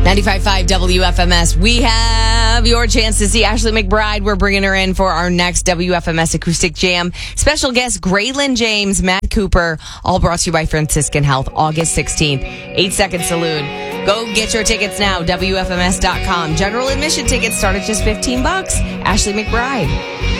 95.5 WFMS. We have your chance to see Ashley McBryde. We're bringing her in for our next WFMS Acoustic Jam. Special guest, Graylin James, Matt Cooper, all brought to you by Franciscan Health, August 16th. 8-second saloon. Go get your tickets now, WFMS.com. General admission tickets start at just $15. Ashley McBryde.